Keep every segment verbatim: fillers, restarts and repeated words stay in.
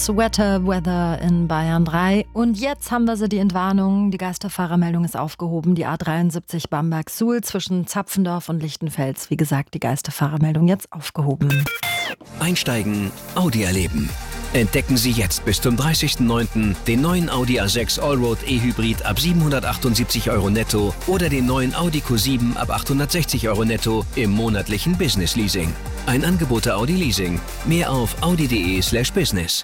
Sweater Weather in Bayern drei. Und jetzt haben wir sie, die Entwarnung. Die Geisterfahrermeldung ist aufgehoben. Die A dreiundsiebzig Bamberg-Suhl zwischen Zapfendorf und Lichtenfels. Wie gesagt, die Geisterfahrermeldung jetzt aufgehoben. Einsteigen, Audi erleben. Entdecken Sie jetzt bis zum dreißigsten neunten den neuen Audi A sechs Allroad E-Hybrid ab siebenhundertachtundsiebzig Euro netto oder den neuen Audi Q sieben ab achthundertsechzig Euro netto im monatlichen Business Leasing. Ein Angebot der Audi Leasing. Mehr auf audi.de slash business.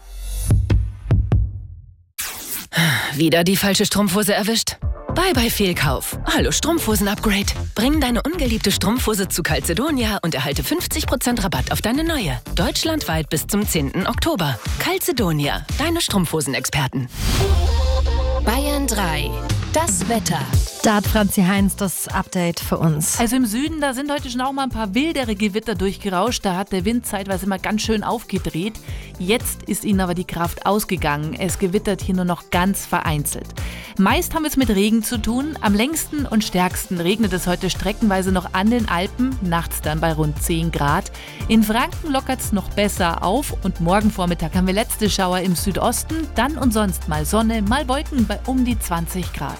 Wieder die falsche Strumpfhose erwischt? Bye bye Fehlkauf. Hallo Strumpfhosen-Upgrade. Bring deine ungeliebte Strumpfhose zu Calzedonia und erhalte fünfzig Prozent Rabatt auf deine neue. Deutschlandweit bis zum zehnten Oktober. Calzedonia, deine Strumpfhosen-Experten. Bayern drei. Das Wetter. Da hat Franzi Heinz das Update für uns. Also im Süden, da sind heute schon auch mal ein paar wildere Gewitter durchgerauscht. Da hat der Wind zeitweise mal ganz schön aufgedreht. Jetzt ist ihnen aber die Kraft ausgegangen. Es gewittert hier nur noch ganz vereinzelt. Meist haben wir es mit Regen zu tun. Am längsten und stärksten regnet es heute streckenweise noch an den Alpen. Nachts dann bei rund zehn Grad. In Franken lockert es noch besser auf. Und morgen Vormittag haben wir letzte Schauer im Südosten. Dann und sonst mal Sonne, mal Wolken bei um die zwanzig Grad.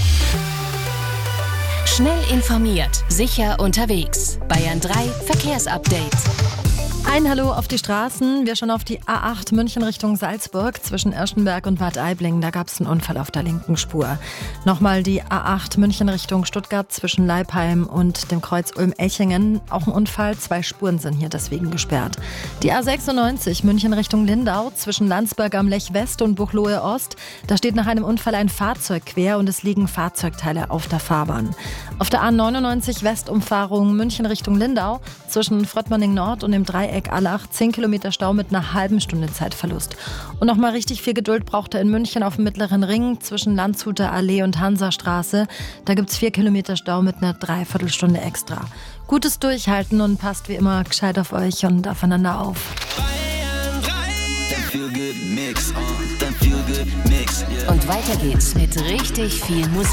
Schnell informiert, sicher unterwegs. Bayern drei Verkehrsupdate. Ein Hallo auf die Straßen. Wir schauen auf die A acht München Richtung Salzburg zwischen Irschenberg und Bad Aibling. Da gab es einen Unfall auf der linken Spur. Nochmal die A acht München Richtung Stuttgart zwischen Leipheim und dem Kreuz Ulm-Echingen. Auch ein Unfall. Zwei Spuren sind hier deswegen gesperrt. Die A sechsundneunzig München Richtung Lindau zwischen Landsberg am Lech West und Buchloe Ost. Da steht nach einem Unfall ein Fahrzeug quer und es liegen Fahrzeugteile auf der Fahrbahn. Auf der A neunundneunzig Westumfahrung München Richtung Lindau zwischen Fröttmanning Nord und dem Dreieck Allach zehn Kilometer Stau mit einer halben Stunde Zeitverlust. Und nochmal richtig viel Geduld braucht er in München auf dem Mittleren Ring zwischen Landshuter Allee und Hansastraße. Da gibt es vier Kilometer Stau mit einer Dreiviertelstunde extra. Gutes Durchhalten und passt wie immer gescheit auf euch und aufeinander auf. Und weiter geht's mit richtig viel Musik.